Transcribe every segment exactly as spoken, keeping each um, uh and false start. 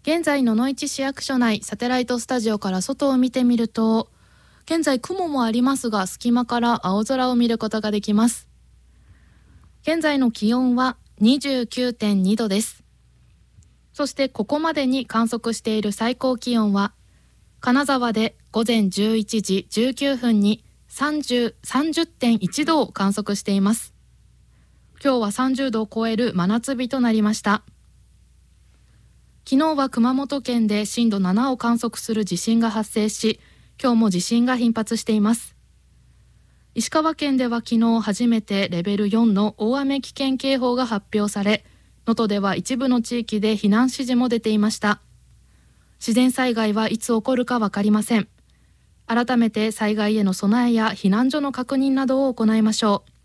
現在野々市市役所内サテライトスタジオから外を見てみると、現在雲もありますが隙間から青空を見ることができます。現在の気温は にじゅうきゅうてんに 度です。そしてここまでに観測している最高気温は金沢で午前じゅういちじじゅうきゅうふんに さんじゅうてんいち 度を観測しています。今日はさんじゅうどを超える真夏日となりました。昨日は熊本県で震度ななを観測する地震が発生し、今日も地震が頻発しています。石川県では昨日初めてレベルよんの大雨危険警報が発表され、能登では一部の地域で避難指示も出ていました。自然災害はいつ起こるか分かりません。改めて災害への備えや避難所の確認などを行いましょう。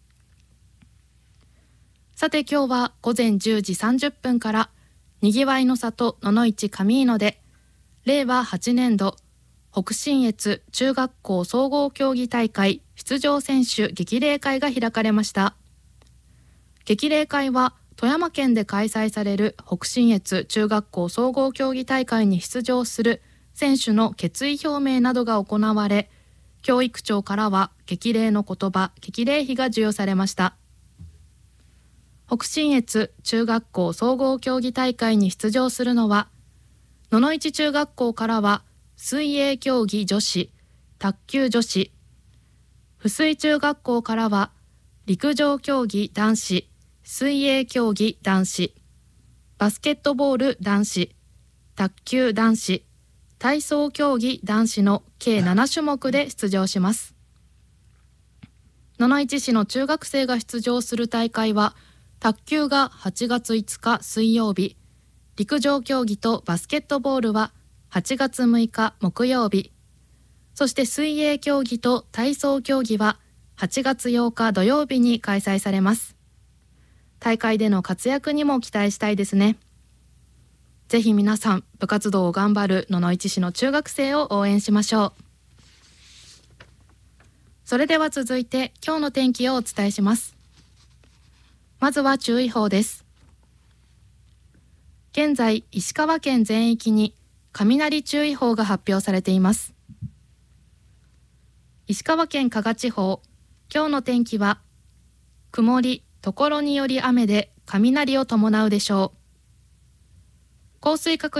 さて今日は午前じゅうじさんじゅっぷんからにぎわいの里野々市上井野でれいわはちねんど北信越中学校総合競技大会出場選手激励会が開かれました。激励会は富山県で開催される北信越中学校総合競技大会に出場する選手の決意表明などが行われ、教育長からは激励の言葉、激励碑が授与されました。北信越中学校総合競技大会に出場するのは、野々市中学校からは水泳競技女子、卓球女子、翡翠中学校からは陸上競技男子、水泳競技男子、バスケットボール男子、卓球男子、体操競技男子の計ななしゅもくで出場します。野々市市の中学生が出場する大会は、卓球がはちがついつか水曜日、陸上競技とバスケットボールははちがつむいか木曜日、そして水泳競技と体操競技ははちがつようか土曜日に開催されます。大会での活躍にも期待したいですね。ぜひ皆さん、部活動を頑張る野々市市の中学生を応援しましょう。それでは続いて今日の天気をお伝えします。まずは注意報です。現在、石川県全域に雷注意報が発表されています。石川県加賀地方、今日の天気は曇り、ところにより雨で雷を伴うでしょう。降水確率